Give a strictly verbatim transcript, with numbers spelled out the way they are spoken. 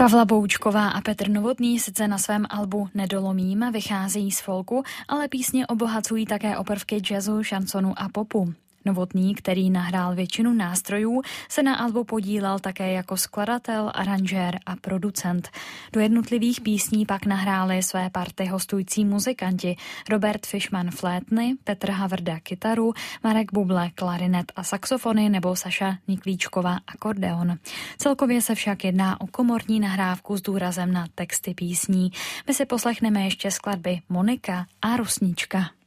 Pavla Boučková a Petr Novotný sice na svém albu Nedolomím vycházejí z folku, ale písně obohacují také o prvky jazzu, šansonu a popu. Novotný, který nahrál většinu nástrojů, se na albu podílel také jako skladatel, aranžér a producent. Do jednotlivých písní pak nahráli své party hostující muzikanti Robert Fischmann flétny, Petr Havrda kytaru, Marek Buble klarinet a saxofony nebo Saša Niklíčková akordeon. Celkově se však jedná o komorní nahrávku s důrazem na texty písní. My si poslechneme ještě skladby Monika a Rusnička.